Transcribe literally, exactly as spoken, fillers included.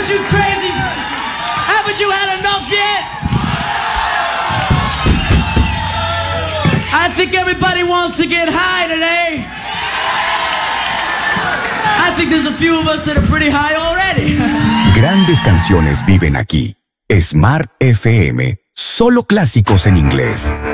Aren't you crazy? Haven't you had enough yet? I think everybody wants to get high today. I think there's a few of us that are pretty high already. Grandes canciones viven aquí. Smart F M. Solo clásicos en inglés.